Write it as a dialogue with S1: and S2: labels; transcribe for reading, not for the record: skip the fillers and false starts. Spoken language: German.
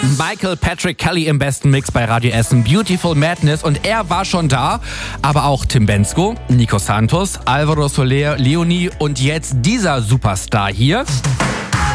S1: Michael Patrick Kelly im besten Mix bei Radio Essen, Beautiful Madness, und er war schon da, aber auch Tim Bendzko, Nico Santos, Alvaro Soler, Leonie und jetzt dieser Superstar hier.